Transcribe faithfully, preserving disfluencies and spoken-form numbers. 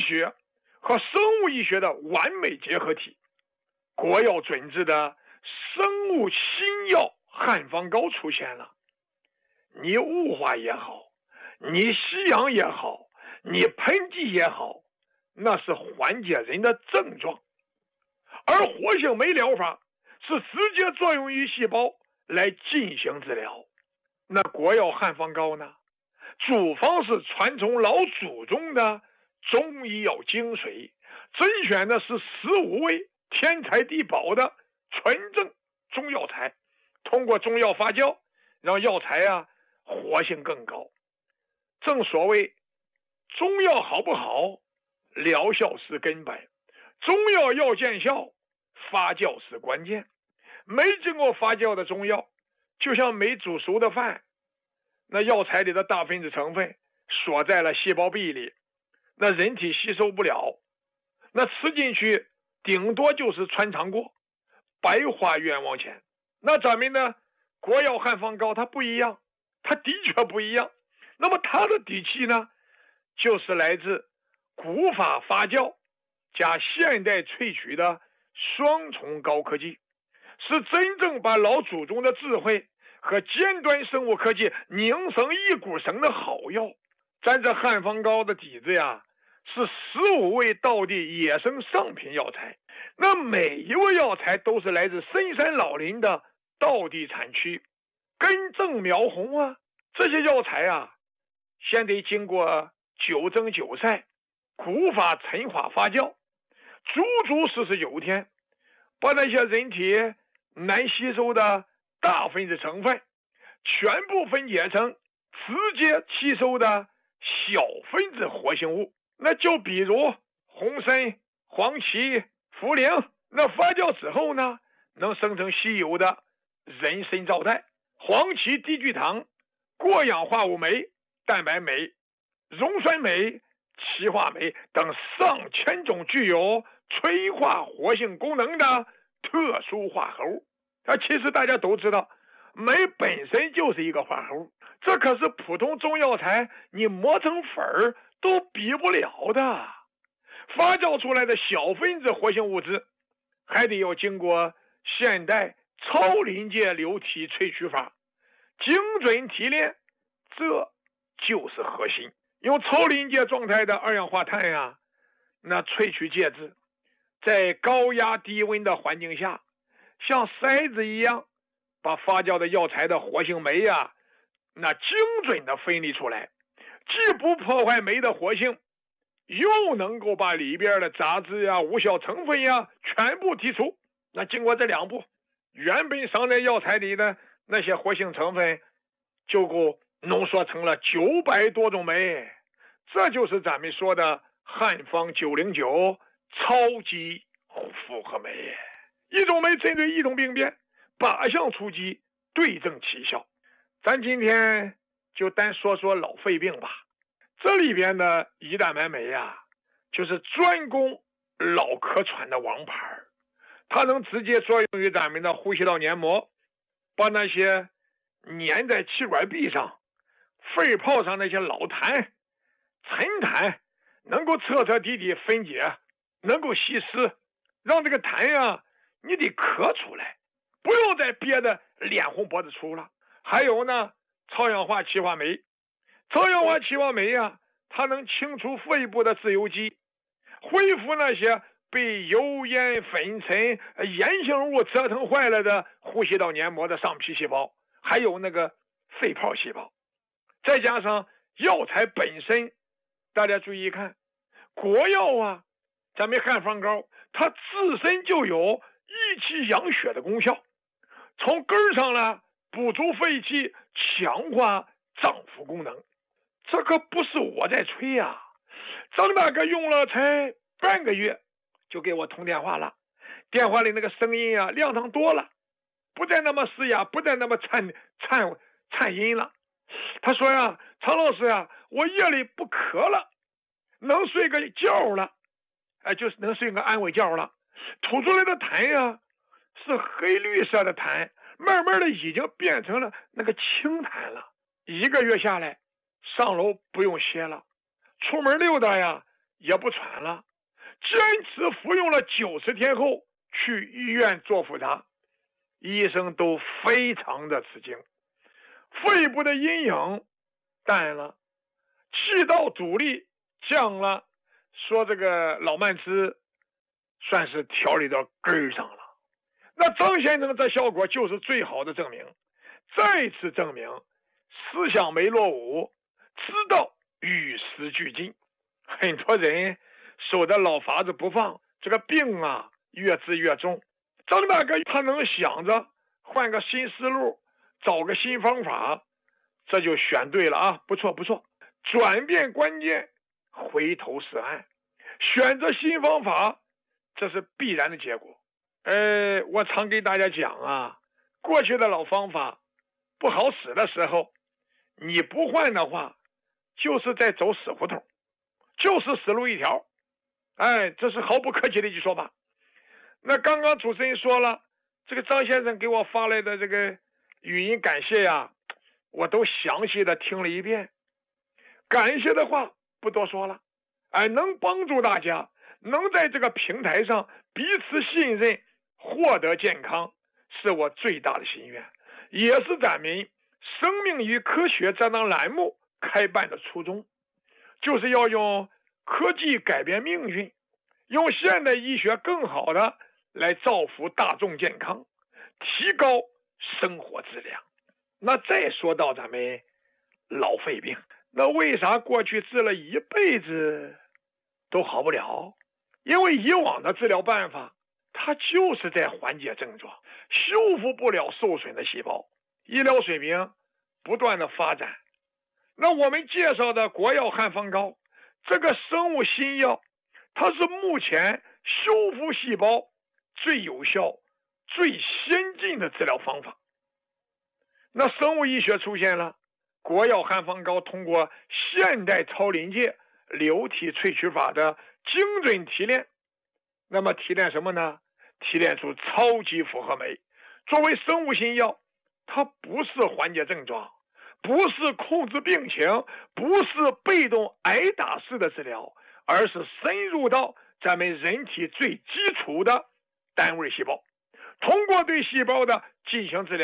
学和生物医学的完美结合体。国药准制的生物新药汉方膏出现了，你雾化也好，你吸氧也好，你喷剂也好，那是缓解人的症状。而活性酶疗法是直接作用于细胞来进行治疗。那国药汉方膏呢，主方是传承老祖宗的中医药精髓，甄选的是十五味天才地宝的纯正中药材，通过中药发酵，让药材啊活性更高。正所谓中药好不好，疗效是根本，中药要见效，发酵是关键。没经过发酵的中药，就像没煮熟的饭，那药材里的大分子成分锁在了细胞壁里，那人体吸收不了，那吃进去顶多就是穿肠过，白花冤枉钱。那咱们的国药汉方膏它不一样，它的确不一样。那么它的底气呢，就是来自古法发酵加现代萃取的双重高科技，是真正把老祖宗的智慧和尖端生物科技拧成一股绳的好药。咱这汉方膏的底子呀，是十五味道地野生上品药材，那每一味药材都是来自深山老林的道地产区，根正苗红啊。这些药材啊，先得经过九蒸九晒、古法陈化发酵，足足四十九天，把那些人体难吸收的大分子成分全部分解成直接吸收的小分子活性物。那就比如红参、黄芪、茯苓，那发酵之后呢，能生成稀有的人参皂苷。黄芪低聚糖、过氧化物酶、蛋白酶、溶酸酶、歧化酶等上千种具有催化活性功能的特殊化合物。啊，其实大家都知道，酶本身就是一个化合物，这可是普通中药材你磨成粉儿都比不了的。发酵出来的小分子活性物质，还得要经过现代超临界流体萃取法，精准提炼，这就是核心。用超临界状态的二氧化碳呀，那萃取介质，在高压低温的环境下，像筛子一样，把发酵的药材的活性酶呀，那精准的分离出来，既不破坏酶的活性，又能够把里边的杂质呀、无效成分呀全部剔除。那经过这两步，原本藏在药材里的那些活性成分就够浓缩成了九百多种酶，这就是咱们说的汉方九零九超级复合酶。一种酶针对一种病变，靶向出击，对症起效。咱今天就单说说老肺病吧。这里边的胰蛋白酶呀，就是专攻老咳喘的王牌，它能直接作用于咱们的呼吸道黏膜，把那些粘在气管壁上、肺泡上那些老痰、沉痰能够彻彻底底分解，能够稀释，让这个痰呀你得咳出来，不用再憋得脸红脖子粗了。还有呢，超氧化歧化酶，超氧化歧化酶呀，它能清除肺部的自由基，恢复那些被油烟粉尘炎性物折腾坏了的呼吸道黏膜的上皮细胞，还有那个肺泡细胞。再加上药材本身，大家注意看，国药啊，咱们汉方膏它自身就有益气养血的功效，从根儿上呢补足肺气，强化脏腑功能。这可不是我在吹呀、啊！张大哥用了才半个月就给我通电话了，电话里那个声音啊亮堂多了，不再那么嘶哑，不再那么颤颤颤音了。他说呀，常老师呀，我夜里不咳了，能睡个觉了，哎，就是能睡个安慰觉了。吐出来的痰呀是黑绿色的痰，慢慢的已经变成了那个清痰了。一个月下来，上楼不用歇了，出门溜达呀也不喘了，坚持服用了九十天后去医院做复查，医生都非常的吃惊，肺部的阴影淡了，气道阻力降了，说这个老慢支算是调理到根儿上了。那张先生这效果就是最好的证明，再次证明思想没落伍，知道与时俱进。很多人守着老法子不放，这个病啊越治越重。张大哥他能想着换个新思路，找个新方法，这就选对了啊，不错不错。转变关键，回头是岸，选择新方法，这是必然的结果。呃，我常给大家讲啊，过去的老方法不好使的时候，你不换的话，就是在走死胡同，就是死路一条。哎，这是毫不客气的一句说法。那刚刚主持人说了，这个张先生给我发来的这个语音感谢呀，我都详细的听了一遍。感谢的话不多说了，哎，能帮助大家，能在这个平台上彼此信任，获得健康，是我最大的心愿，也是咱们生命与科学这档栏目开办的初衷，就是要用科技改变命运，用现代医学更好的来造福大众健康，提高生活质量。那再说到咱们老肺病，那为啥过去治了一辈子都好不了？因为以往的治疗办法，它就是在缓解症状，修复不了受损的细胞。医疗水平不断的发展，那我们介绍的国药汉方膏这个生物新药，它是目前修复细胞最有效、最先进的治疗方法。那生物医学出现了，国药汉方膏通过现代超临界流体萃取法的精准提炼，那么提炼什么呢？提炼出超级复合酶。作为生物新药，它不是缓解症状，不是控制病情，不是被动挨打式的治疗，而是深入到咱们人体最基础的单位细胞，通过对细胞的进行治疗。